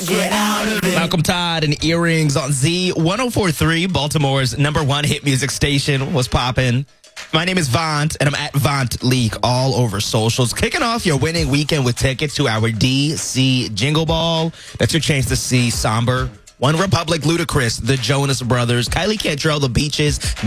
Get out of it. Malcolm Todd and Earrings on Z1043, Baltimore's #1 hit music station. What's poppin'? My name is Vaunt, and I'm at Vaunt Leak all over socials. Kicking off your winning weekend with tickets to our DC Jingle Ball. That's your chance to see Somber, One Republic, Ludacris, the Jonas Brothers, Kylie Cantrell, The Beaches,